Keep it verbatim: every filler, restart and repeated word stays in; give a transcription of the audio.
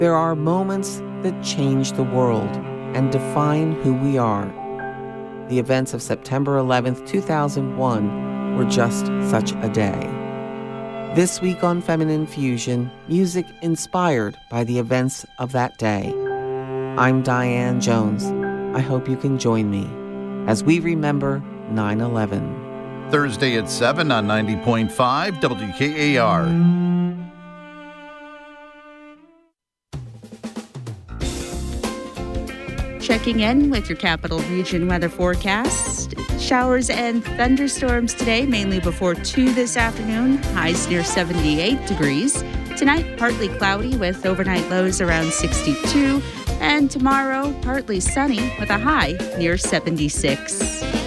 There are moments that change the world and define who we are. The events of September eleventh, two thousand one were just such a day. This week on Feminine Fusion, music inspired by the events of that day. I'm Diane Jones. I hope you can join me as we remember nine eleven. Thursday at seven on ninety point five W K A R. Checking in with your Capital Region weather forecast. Showers and thunderstorms today, mainly before two this afternoon. Highs near seventy-eight degrees. Tonight, partly cloudy with overnight lows around sixty-two. And tomorrow, partly sunny with a high near seventy-six.